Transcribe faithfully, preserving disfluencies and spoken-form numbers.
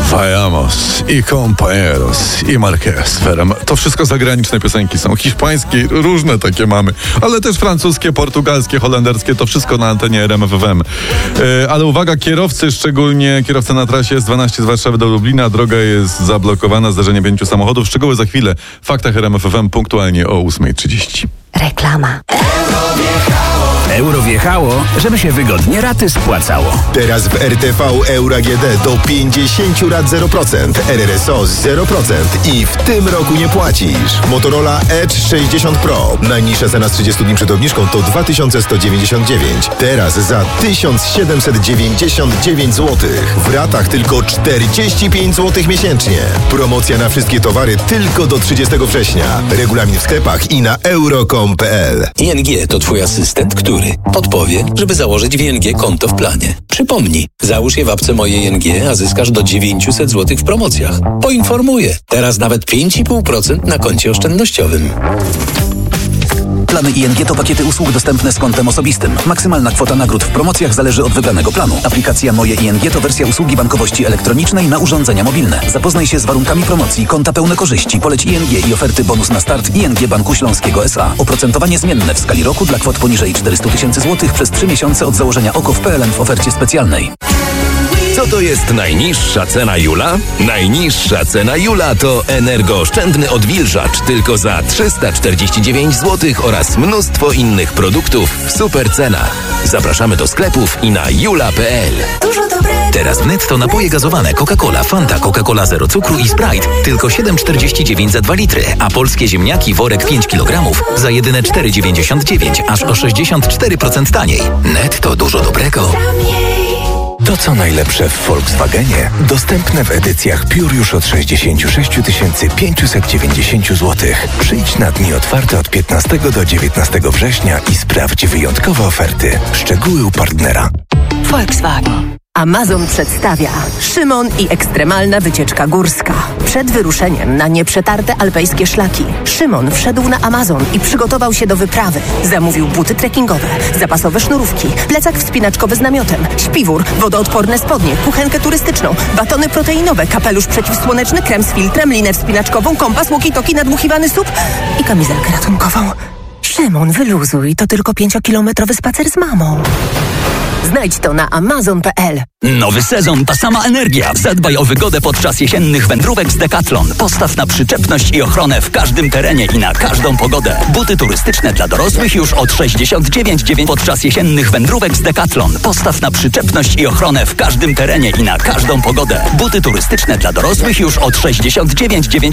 Vayamos i compañeros i Marquez. To wszystko zagraniczne piosenki są. Hiszpańskie, różne takie mamy. Ale też francuskie, portugalskie, holenderskie. To wszystko na antenie R M F F M. Yy, ale uwaga, kierowcy, szczególnie kierowcy na trasie S dwanaście z Warszawy do Lublina. Droga jest zablokowana, zdarzenie pięciu samochodów. Szczegóły za chwilę. W faktach R M F F M punktualnie o ósma trzydzieści. Reklama. Euro wjechało, żeby się wygodnie raty spłacało. Teraz w R T V Euro A G D do pięćdziesiąt rat zero procent, R R S O zero procent i w tym roku nie płacisz. Motorola Edge sześćdziesiąt Pro. Najniższa cena z trzydziestu dni przed obniżką to dwa tysiące sto dziewięćdziesiąt dziewięć. Teraz za tysiąc siedemset dziewięćdziesiąt dziewięć złotych. W ratach tylko czterdzieści pięć złotych miesięcznie. Promocja na wszystkie towary tylko do trzydziestego września. Regulamin w sklepach i na euro kropka com kropka p l. I N G to twój asystent, który podpowie, żeby założyć w I N G konto w planie. Przypomnij, załóż je w apce Moje I N G, a zyskasz do dziewięćset złotych w promocjach. Poinformuję, teraz nawet pięć i pół procent na koncie oszczędnościowym. Plany I N G to pakiety usług dostępne z kontem osobistym. Maksymalna kwota nagród w promocjach zależy od wybranego planu. Aplikacja Moje I N G to wersja usługi bankowości elektronicznej na urządzenia mobilne. Zapoznaj się z warunkami promocji, konta pełne korzyści, poleć I N G i oferty bonus na start I N G Banku Śląskiego S A. Oprocentowanie zmienne w skali roku dla kwot poniżej czterysta tysięcy złotych przez trzy miesiące od założenia O K O w P L N w ofercie specjalnej. Co to jest najniższa cena Jula? Najniższa cena Jula to energooszczędny odwilżacz tylko za trzysta czterdzieści dziewięć złotych oraz mnóstwo innych produktów w super cenach. Zapraszamy do sklepów i na jula kropka p l. Teraz w Netto napoje gazowane Coca-Cola, Fanta, Coca-Cola zero cukru i Sprite tylko siedem czterdzieści dziewięć za dwa litry, a polskie ziemniaki worek pięć kilogramów za jedyne cztery dziewięćdziesiąt dziewięć, aż o sześćdziesiąt cztery procent taniej. Netto, dużo dobrego. To co najlepsze w Volkswagenie dostępne w edycjach Pure już od sześćdziesiąt sześć tysięcy pięćset dziewięćdziesiąt złotych. Przyjdź na dni otwarte od piętnastego do dziewiętnastego września i sprawdź wyjątkowe oferty. Szczegóły u partnera. Volkswagen. Amazon przedstawia Szymon i ekstremalna wycieczka górska. Przed wyruszeniem na nieprzetarte alpejskie szlaki Szymon wszedł na Amazon i przygotował się do wyprawy. Zamówił buty trekkingowe, zapasowe sznurówki, plecak wspinaczkowy z namiotem, śpiwór, wodoodporne spodnie, kuchenkę turystyczną, batony proteinowe, kapelusz przeciwsłoneczny, krem z filtrem, linę wspinaczkową, kompas, walkie-talkie, nadmuchiwany sup i kamizelkę ratunkową. Szymon, wyluzuj, to tylko pięciokilometrowy spacer z mamą. Znajdź to na amazon kropka p l. Nowy sezon, ta sama energia. Zadbaj o wygodę podczas jesiennych wędrówek z Decathlon. Postaw na przyczepność i ochronę w każdym terenie i na każdą pogodę. Buty turystyczne dla dorosłych już od sześćdziesiąt dziewięć dziewięć podczas jesiennych wędrówek z Decathlon. Postaw na przyczepność i ochronę w każdym terenie i na każdą pogodę. Buty turystyczne dla dorosłych już od sześćdziesiąt dziewięć dziewięć.